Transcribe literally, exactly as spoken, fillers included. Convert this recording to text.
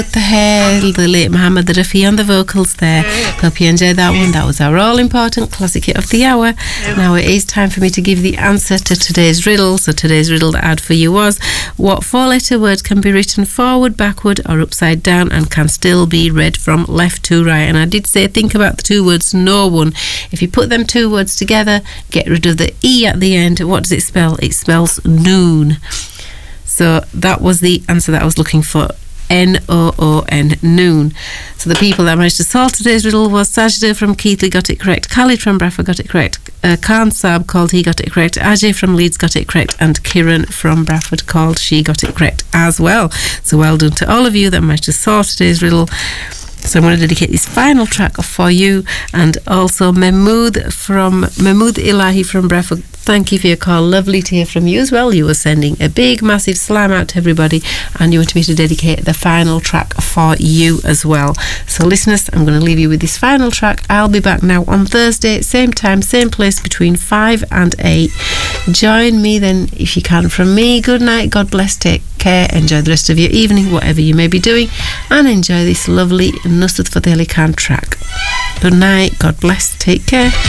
The hair, the late Muhammad Rafi on the vocals there. Hope you enjoyed that one. That was our all-important classic hit of the hour. Now it is time for me to give the answer to today's riddle. So today's riddle that I had for you was, what four-letter word can be written forward, backward or upside down and can still be read from left to right? And I did say think about the two words no one. If you put them two words together, get rid of the E at the end. What does it spell? It spells noon. So that was the answer that I was looking for. N O O N, noon. So the people that managed to solve today's riddle was Sajda from Keighley got it correct, Khalid from Bradford got it correct, uh, Khan Saab called he got it correct, Ajay from Leeds got it correct, and Kiran from Bradford called she got it correct as well. So well done to all of you that managed to solve today's riddle. So I'm going to dedicate this final track for you, and also Mahmood from Mahmood Ilahi from Bradford. Thank you for your call. Lovely to hear from you as well. You were sending a big, massive slam out to everybody, and you wanted me to dedicate the final track for you as well. So listeners, I'm going to leave you with this final track. I'll be back now on Thursday, same time, same place, between five and eight. Join me then if you can. From me, good night, God bless, take care, enjoy the rest of your evening, whatever you may be doing, and enjoy this lovely Nusrat Fateh Ali Khan track. Good night, God bless, take care.